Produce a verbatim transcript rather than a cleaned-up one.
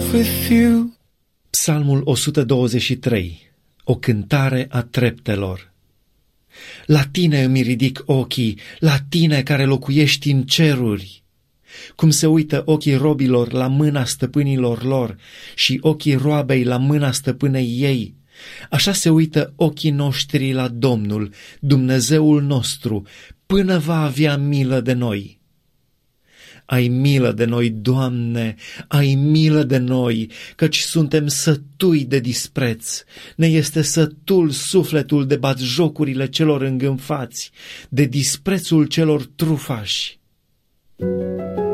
with you. Psalmul o sută douăzeci și trei. O cântare a treptelor. La tine îmi ridic ochii, la tine care locuiești în ceruri. Cum se uită ochii robilor la mâna stăpânilor lor și ochii roabei la mâna stăpânei ei, așa se uită ochii noștri la Domnul, Dumnezeul nostru, până va avea milă de noi. Ai milă de noi, Doamne, ai milă de noi, căci suntem sătui de dispreț. Ne este sătul sufletul de batjocurile celor îngânfați, de disprețul celor trufași.